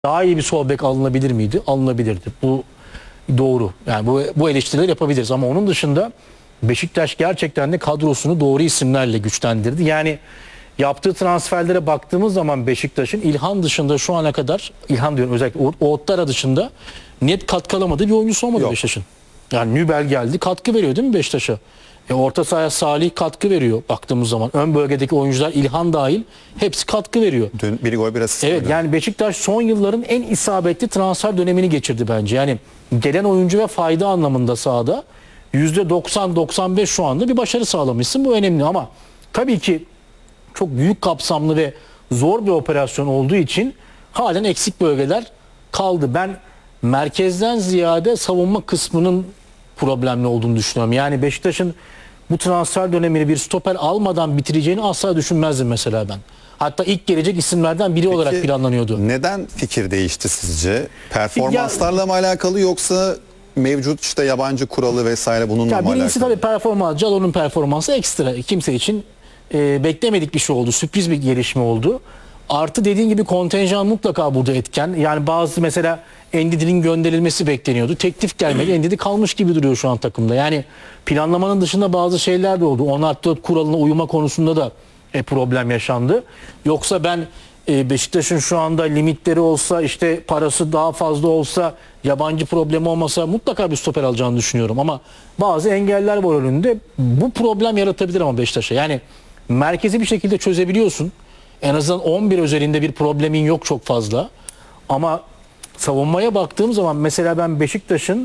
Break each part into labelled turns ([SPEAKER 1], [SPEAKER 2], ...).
[SPEAKER 1] Daha iyi bir sol bek alınabilir miydi? Alınabilirdi. Bu doğru. Yani bu eleştirileri yapabiliriz ama onun dışında Beşiktaş gerçekten de kadrosunu doğru isimlerle güçlendirdi. Yani yaptığı transferlere baktığımız zaman Beşiktaş'ın İlhan dışında şu ana kadar, İlhan diyorum özellikle Ouattara dışında net katkı alamadığı bir oyuncusu olmadı Beşiktaş'ın. Yani Nübel geldi, katkı veriyor değil mi Beşiktaş'a? Orta sahaya Salih katkı veriyor baktığımız zaman. Ön bölgedeki oyuncular İlhan dahil hepsi katkı veriyor.
[SPEAKER 2] Dün bir gol bir asist.
[SPEAKER 1] Evet, yani Beşiktaş son yılların en isabetli transfer dönemini geçirdi bence. Yani gelen oyuncu ve fayda anlamında sahada %90-95 şu anda bir başarı sağlamışsın. Bu önemli ama tabii ki çok büyük kapsamlı ve zor bir operasyon olduğu için halen eksik bölgeler kaldı. Ben merkezden ziyade savunma kısmının problemli olduğunu düşünüyorum. Yani Beşiktaş'ın bu transfer dönemini bir stoper almadan bitireceğini asla düşünmezdim mesela ben. Hatta ilk gelecek isimlerden biri olarak planlanıyordu.
[SPEAKER 2] Neden fikir değişti sizce? Performanslarla mı alakalı yoksa mevcut işte yabancı kuralı vesaire bununla mı
[SPEAKER 1] Birincisi
[SPEAKER 2] alakalı?
[SPEAKER 1] tabii performans. Jalon'un performansı ekstra. Kimse için beklemedik bir şey oldu. Sürpriz bir gelişme oldu. Artı dediğin gibi kontenjan mutlaka burada etken. Yani bazı mesela Endidi'nin gönderilmesi bekleniyordu. Teklif gelmedi. Endidi kalmış gibi duruyor şu an takımda. Yani planlamanın dışında bazı şeyler de oldu. 10+4 kuralına uyuma konusunda da problem yaşandı. Yoksa ben Beşiktaş'ın şu anda limitleri olsa, işte parası daha fazla olsa, yabancı problemi olmasa mutlaka bir stoper alacağını düşünüyorum. Ama bazı engeller var önünde. Bu problem yaratabilir ama Beşiktaş'a. Yani merkezi bir şekilde çözebiliyorsun. En azından 11 özelinde bir problemin yok çok fazla. Ama savunmaya baktığım zaman mesela ben Beşiktaş'ın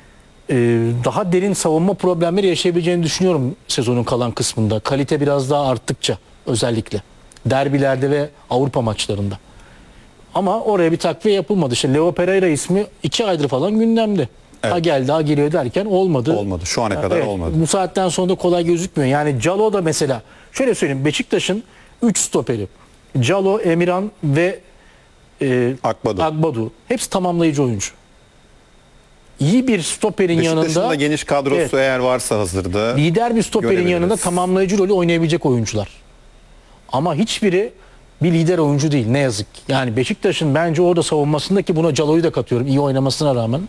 [SPEAKER 1] daha derin savunma problemleri yaşayabileceğini düşünüyorum sezonun kalan kısmında. Kalite biraz daha arttıkça özellikle. Derbilerde ve Avrupa maçlarında. Ama oraya bir takviye yapılmadı. İşte Leo Pereira ismi 2 aydır falan gündemde.
[SPEAKER 2] Evet.
[SPEAKER 1] Ha geldi ha geliyor derken olmadı.
[SPEAKER 2] Olmadı. Şu ana kadar olmadı.
[SPEAKER 1] Bu saatten sonra da kolay gözükmüyor. Yani Calo da mesela şöyle söyleyeyim, Beşiktaş'ın 3 stoperi. Calo, Emirhan ve Agbadu. Hepsi tamamlayıcı oyuncu. İyi bir stoperin yanında,
[SPEAKER 2] Beşiktaş'ın da geniş kadrosu eğer varsa hazırda,
[SPEAKER 1] lider bir stoperin yanında tamamlayıcı rolü oynayabilecek oyuncular. Ama hiçbiri bir lider oyuncu değil ne yazık ki. Yani Beşiktaş'ın bence orada savunmasındaki, buna Calo'yu da katıyorum iyi oynamasına rağmen.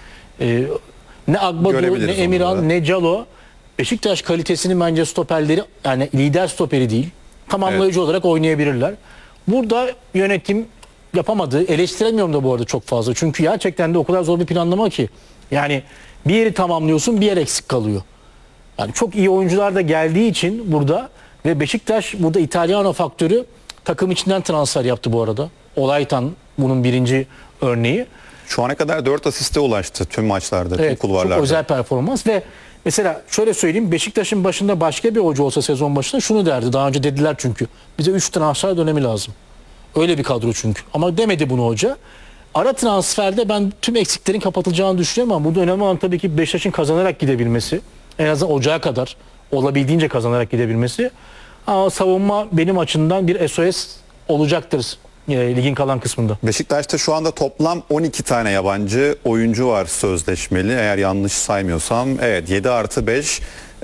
[SPEAKER 1] Ne Agbadu, ne Emirhan, ne Calo Beşiktaş kalitesinin bence stoperleri, yani lider stoperi değil. Tamamlayıcı olarak oynayabilirler. Burada yönetim yapamadı. Eleştiremiyorum da bu arada çok fazla. Çünkü gerçekten de o kadar zor bir planlama ki. Yani bir yeri tamamlıyorsun, bir yer eksik kalıyor. Yani çok iyi oyuncular da geldiği için burada ve Beşiktaş burada İtalyano faktörü takım içinden transfer yaptı bu arada. Olaytan bunun birinci örneği.
[SPEAKER 2] Şu ana kadar 4 asiste ulaştı tüm maçlarda, tüm kulvarlarda.
[SPEAKER 1] Çok özel performans ve mesela şöyle söyleyeyim, Beşiktaş'ın başında başka bir hoca olsa sezon başında şunu derdi. Daha önce dediler çünkü. Bize 3 transfer dönemi lazım. Öyle bir kadro çünkü. Ama demedi bunu hoca. Ara transferde ben tüm eksiklerin kapatılacağını düşünüyorum ama burada önemli olan tabii ki Beşiktaş'ın kazanarak gidebilmesi. En azından ocağa kadar olabildiğince kazanarak gidebilmesi. Ama savunma benim açımdan bir SOS olacaktır ligin kalan kısmında.
[SPEAKER 2] Beşiktaş'ta şu anda toplam 12 tane yabancı oyuncu var sözleşmeli. Eğer yanlış saymıyorsam. Evet, 7+5.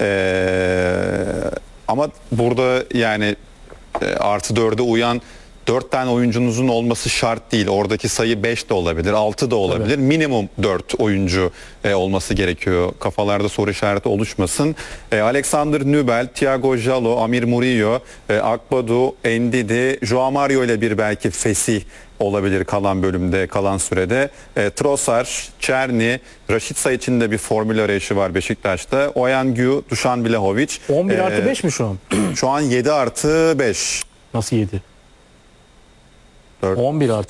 [SPEAKER 2] Ama burada yani +4'e uyan 4 tane oyuncunuzun olması şart değil. Oradaki sayı 5 de olabilir, 6 da olabilir. Evet. Minimum 4 oyuncu olması gerekiyor. Kafalarda soru işareti oluşmasın. Alexander Nübel, Thiago Jalo, Amir Murillo, Agbadu, Endidi, Joao Mario ile bir belki Fesih olabilir kalan bölümde, kalan sürede. Trossard, Çerni, Rashica için de bir formül arayışı var Beşiktaş'ta. Oyangü, Dušan Vlahović.
[SPEAKER 1] 11+5 mi şu an?
[SPEAKER 2] Şu an 7+5.
[SPEAKER 1] Nasıl 7?
[SPEAKER 2] 4,
[SPEAKER 1] 11+5.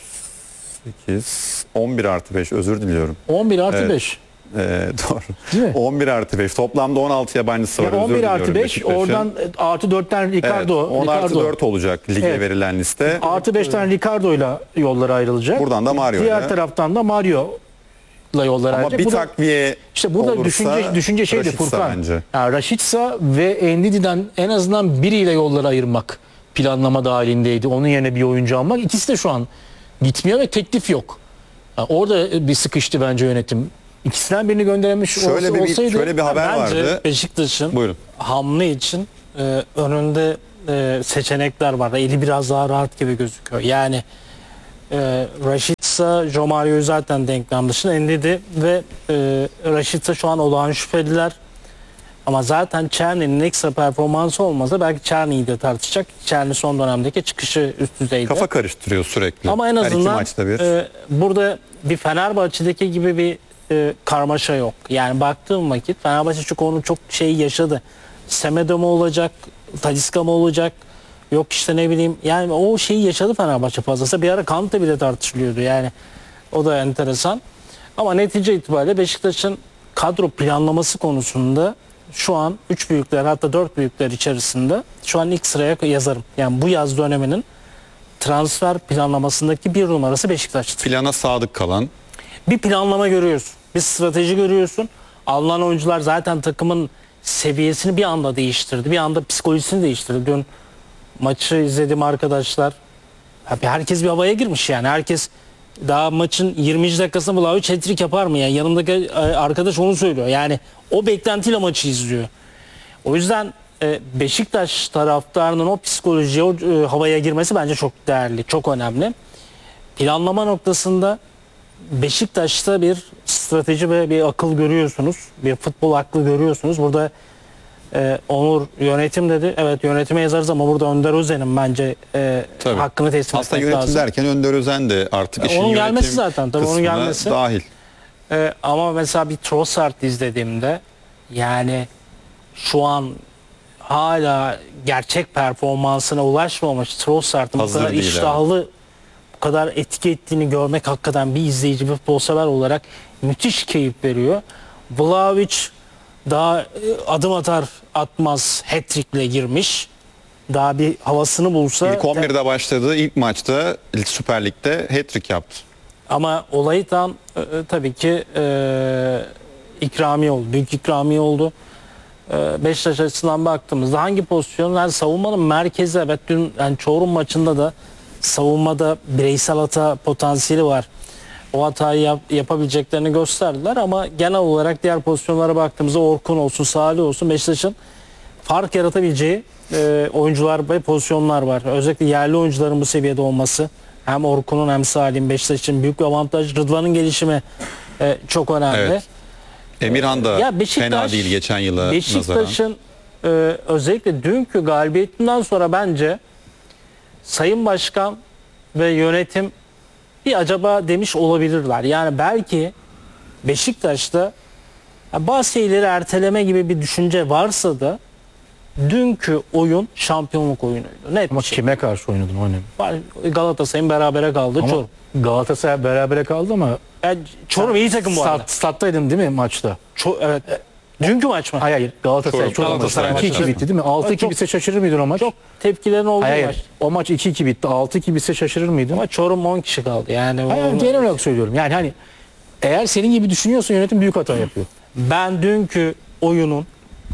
[SPEAKER 2] 8, 11+5 özür diliyorum.
[SPEAKER 1] 11+5.
[SPEAKER 2] Doğru.
[SPEAKER 1] Değil mi?
[SPEAKER 2] 11+5. Toplamda 16 yabancısı var.
[SPEAKER 1] Yani 11+5 oradan +4'ten Ricardo.
[SPEAKER 2] Evet, 10+4 olacak lige verilen liste.
[SPEAKER 1] +5'ten Ricardo'yla yollar ayrılacak.
[SPEAKER 2] Buradan da Mario.
[SPEAKER 1] Diğer taraftan da Mario'la yollar ayrılacak.
[SPEAKER 2] Ama bir takviye
[SPEAKER 1] işte burada
[SPEAKER 2] olursa
[SPEAKER 1] düşünce şeydi Furkan. Yani Rashica ve Endidi'den en azından biriyle yolları ayırmak planlama dahilindeydi. Onun yerine bir oyuncu almak. İkisi de şu an gitmiyor ve teklif yok. Yani orada bir sıkıştı bence yönetim. İkisinden birini göndermiş olsaydı.
[SPEAKER 2] Şöyle bir haber
[SPEAKER 3] bence
[SPEAKER 2] vardı.
[SPEAKER 3] Beşiktaş'ın hamle için önünde seçenekler var. Eli biraz daha rahat gibi gözüküyor. Yani Rashica, Joe Mario'yu zaten denklem dışında. Ndidi ve Rashica şu an olağan şüpheliler. Ama zaten Çerni'nin ekstra performansı olmasa belki Çerni'yi de tartışacak. Çerni son dönemdeki çıkışı üst düzeyde.
[SPEAKER 2] Kafa karıştırıyor sürekli.
[SPEAKER 3] Ama en
[SPEAKER 2] Her iki
[SPEAKER 3] azından
[SPEAKER 2] maçta bir.
[SPEAKER 3] burada bir Fenerbahçe'deki gibi bir karmaşa yok. Yani baktığım vakit Fenerbahçe çok onun çok şeyi yaşadı. Semedo mu olacak, Talisca mı olacak? Yok işte ne bileyim. Yani o şeyi yaşadı Fenerbahçe fazlası. Bir ara Kante bile tartışılıyordu. Yani o da enteresan. Ama netice itibariyle Beşiktaş'ın kadro planlaması konusunda şu an 3 büyükler hatta 4 büyükler içerisinde şu an ilk sıraya yazarım. Yani bu yaz döneminin transfer planlamasındaki bir numarası Beşiktaş'tır.
[SPEAKER 2] Plana sadık kalan.
[SPEAKER 3] Bir planlama görüyorsun. Bir strateji görüyorsun. Alınan oyuncular zaten takımın seviyesini bir anda değiştirdi. Bir anda psikolojisini değiştirdi. Dün maçı izledim arkadaşlar. Herkes bir havaya girmiş yani. Herkes daha maçın 20. dakikasında Vlahovic hat-trick yapar mı? Yani yanımdaki arkadaş onu söylüyor. Yani o beklentiyle maçı izliyor. O yüzden Beşiktaş taraftarının o psikolojiye, o havaya girmesi bence çok değerli, çok önemli. Planlama noktasında Beşiktaş'ta bir strateji ve bir akıl görüyorsunuz. Bir futbol aklı görüyorsunuz. Burada Onur yönetim dedi. Evet yönetime yazarız ama burada Önder Özen'in bence hakkını teslim
[SPEAKER 2] aslında
[SPEAKER 3] etmek
[SPEAKER 2] yönetim
[SPEAKER 3] lazım.
[SPEAKER 2] derken Önder Özen de artık işin
[SPEAKER 3] onun
[SPEAKER 2] yönetim
[SPEAKER 3] gelmesi zaten tabii onun
[SPEAKER 2] kısmına
[SPEAKER 3] gelmesi.
[SPEAKER 2] dahil.
[SPEAKER 3] Ama mesela bir Trossard izlediğimde yani şu an hala gerçek performansına ulaşmamış Trossard'ın bu
[SPEAKER 2] Hazır
[SPEAKER 3] kadar
[SPEAKER 2] değil
[SPEAKER 3] iştahlı, bu kadar etki ettiğini görmek hakikaten bir izleyici, bir futbol sever olarak müthiş keyif veriyor. Vlahovic daha adım atar atmaz hat-trick'le girmiş. Daha bir havasını bulsa.
[SPEAKER 2] İlk 11'de başladığı ilk maçta Süper Lig'de hat-trick yaptı.
[SPEAKER 3] Ama olayı tam tabii ki ikramiye oldu. Büyük ikramiye oldu. Beşiktaş açısından baktığımızda hangi pozisyon? Yani savunmanın merkezi, evet dün yani Çorum maçında da savunmada bireysel hata potansiyeli var. O hatayı yapabileceklerini gösterdiler ama genel olarak diğer pozisyonlara baktığımızda Orkun olsun, Salih olsun Beşiktaş'ın fark yaratabileceği oyuncular ve pozisyonlar var. Özellikle yerli oyuncuların bu seviyede olması hem Orkun'un hem Salih'in Beşiktaş için büyük bir avantaj. Rıdvan'ın gelişimi çok önemli.
[SPEAKER 2] Evet. Emirhan da
[SPEAKER 3] Ya Beşiktaş,
[SPEAKER 2] fena değil geçen yıla nazaran.
[SPEAKER 3] Beşiktaş'ın özellikle dünkü galibiyetinden sonra bence Sayın Başkan ve yönetim bir acaba demiş olabilirler. Yani belki Beşiktaş'ta bazı şeyleri erteleme gibi bir düşünce varsa da dünkü oyun şampiyonluk oyunuydu. Net
[SPEAKER 1] Ama
[SPEAKER 3] bir şey.
[SPEAKER 1] kime karşı oynadın o önemli.
[SPEAKER 3] Galatasaray'ın berabere kaldı.
[SPEAKER 1] Ama
[SPEAKER 3] Çorum.
[SPEAKER 1] Galatasaray berabere kaldı ama
[SPEAKER 3] Yani Çorum iyi takım bu arada.
[SPEAKER 1] Stat'taydın değil mi maçta?
[SPEAKER 3] Evet. Dünkü maç mı?
[SPEAKER 1] Hayır Galatasaray
[SPEAKER 2] Çorum,
[SPEAKER 1] çok
[SPEAKER 2] Galatasaray
[SPEAKER 1] 2-2
[SPEAKER 2] maçı.
[SPEAKER 1] bitti değil mi? 6-2
[SPEAKER 3] Çok-
[SPEAKER 1] bitse şaşırır mıydın o maç?
[SPEAKER 3] Çok tepkilerin olduğu
[SPEAKER 1] Hayır,
[SPEAKER 3] maç.
[SPEAKER 1] o maç 2-2 bitti. 6-2 bitse şaşırır mıydın?
[SPEAKER 3] Ama Çorum 10 kişi kaldı. Yani
[SPEAKER 1] Hayır, genel olarak söylüyorum. Yani hani eğer senin gibi düşünüyorsa yönetim büyük hata yapıyor.
[SPEAKER 3] ben dünkü oyunun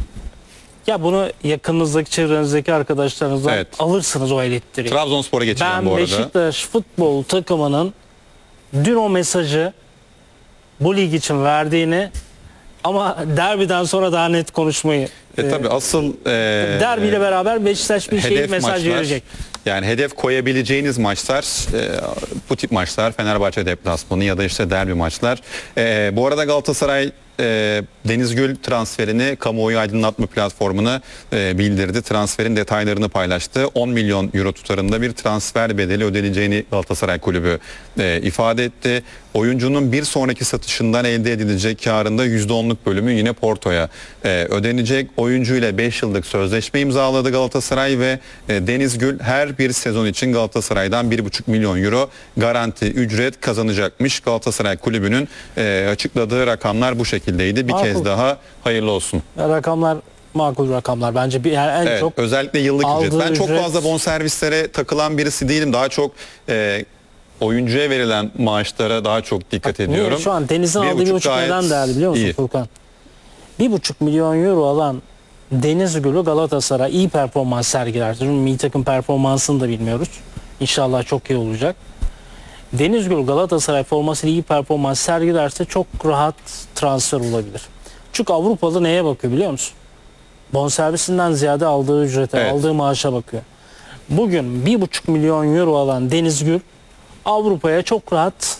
[SPEAKER 3] ya bunu yakınınızdaki çevrenizdeki arkadaşlarınızdan
[SPEAKER 2] Evet.
[SPEAKER 3] alırsınız o elektriği.
[SPEAKER 2] Trabzonspor'a geçeceğim
[SPEAKER 3] Ben
[SPEAKER 2] bu arada.
[SPEAKER 3] Beşiktaş futbol takımının dün o mesajı bu lig için verdiğini ama derbiden sonra daha net konuşmayı
[SPEAKER 2] Tabii asıl
[SPEAKER 3] derbiyle beraber Beşiktaş bir şey mesaj
[SPEAKER 2] maçlar,
[SPEAKER 3] verecek.
[SPEAKER 2] yani hedef koyabileceğiniz maçlar bu tip maçlar Fenerbahçe deplasmanı ya da işte derbi maçlar. Bu arada Galatasaray Deniz Gül transferini kamuoyu aydınlatma platformuna bildirdi. Transferin detaylarını paylaştı. 10 milyon euro tutarında bir transfer bedeli ödeneceğini Galatasaray Kulübü ifade etti. Oyuncunun bir sonraki satışından elde edilecek karında %10'luk bölümü yine Porto'ya ödenecek. Oyuncu ile 5 yıllık sözleşme imzaladı Galatasaray ve Deniz Gül her bir sezon için Galatasaray'dan 1,5 milyon euro garanti ücret kazanacakmış. Galatasaray Kulübü'nün açıkladığı rakamlar bu şekildeydi. Bir
[SPEAKER 3] Makul.
[SPEAKER 2] kez daha hayırlı olsun.
[SPEAKER 3] Rakamlar makul rakamlar bence bir yani en
[SPEAKER 2] Evet,
[SPEAKER 3] çok
[SPEAKER 2] özellikle yıllık ücret.
[SPEAKER 3] aldığı
[SPEAKER 2] Ben çok
[SPEAKER 3] ücret-
[SPEAKER 2] fazla bonservislere takılan birisi değilim. Daha çok oyuncuya verilen maaşlara daha çok dikkat ediyorum.
[SPEAKER 3] Niye? Şu an Deniz'in aldığı
[SPEAKER 2] 1,5
[SPEAKER 3] 1,5
[SPEAKER 2] gayet
[SPEAKER 3] neden değerli biliyor musun
[SPEAKER 2] iyi.
[SPEAKER 3] Furkan? 1,5 milyon euro alan Deniz Gül'ü Galatasaray iyi performans sergiler. Milli takım performansını da bilmiyoruz. İnşallah çok iyi olacak. Deniz Gül Galatasaray formasıyla iyi performans sergilerse çok rahat transfer olabilir. Çünkü Avrupalı neye bakıyor biliyor musun? Bonservisinden ziyade aldığı ücrete,
[SPEAKER 2] Evet.
[SPEAKER 3] aldığı maaşa bakıyor. Bugün 1,5 milyon euro alan Deniz Gül Avrupa'ya çok rahat